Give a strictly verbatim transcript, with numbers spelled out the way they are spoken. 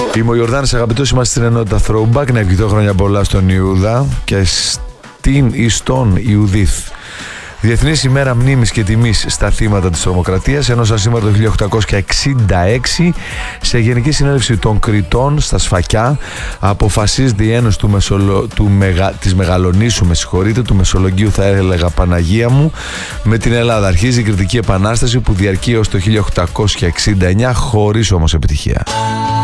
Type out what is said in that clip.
Είμαι ο Ιορδάνης, αγαπητός, είμαστε στην ενότητα Throwback. Να ευχηθώ χρόνια πολλά στον Ιούδα και στην Ιστόν Ιουδίθ. Διεθνής ημέρα μνήμης και τιμής στα θύματα της τρομοκρατίας, ενώ σαν σήμερα το χίλια οκτακόσια εξήντα έξι σε Γενική Συνέλευση των Κρητών στα Σφακιά αποφασίζεται η Ένωση του Μεσολο... του Μεγα... της Μεγαλονήσου, με συγχωρείτε, του Μεσολογγίου, θα έλεγα Παναγία μου, με την Ελλάδα. Αρχίζει η Κρητική Επανάσταση που διαρκεί έως το χίλια οκτακόσια εξήντα εννιά, χωρίς όμως επιτυχία.